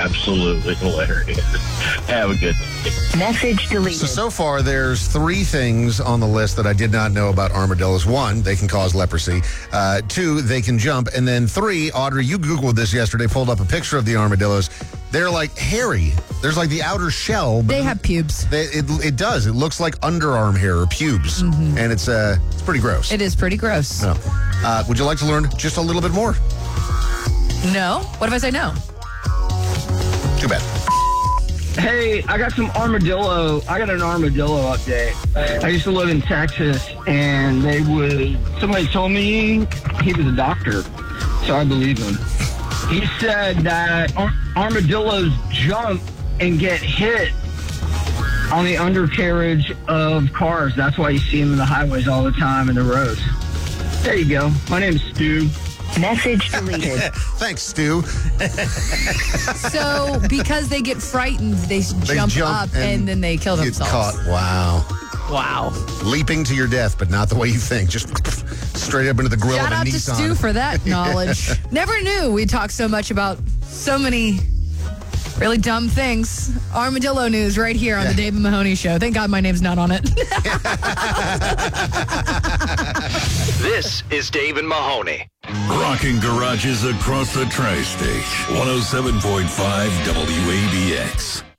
absolutely hilarious. Have a good day. Message deleted. So far, there's 3 things on the list that I did not know about armadillos. 1, they can cause leprosy. 2, they can jump. And then 3, Audrey, you Googled this yesterday, pulled up a picture of the armadillos. They're like hairy. There's like the outer shell. But They have pubes. it does. It looks like underarm hair or pubes. And it's pretty gross. It is pretty gross. No. Would you like to learn just a little bit more? No? What if I say no? Too bad. Hey, I got an armadillo update. I used to live in Texas, and somebody told me he was a doctor, so I believe him. He said that armadillos jump and get hit on the undercarriage of cars. That's why you see them in the highways all the time and the roads. There you go. My name's Stu. Message deleted. Thanks, Stu. So, because they get frightened, they jump up and then they kill get themselves. Caught. Wow. Wow. Leaping to your death, but not the way you think. Just straight up into the grill Shout of a out to Nissan. Stu for that knowledge. Never knew we talked so much about so many really dumb things. Armadillo news right here on the David Mahoney Show. Thank God my name's not on it. This is Dave and Mahoney. Rocking garages across the tri-state. 107.5 WABX.